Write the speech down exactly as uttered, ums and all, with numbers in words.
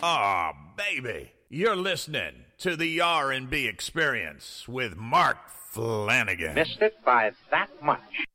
Aw, baby. You're listening to the R and B Experience with Mark Flanagan. Missed it by that much.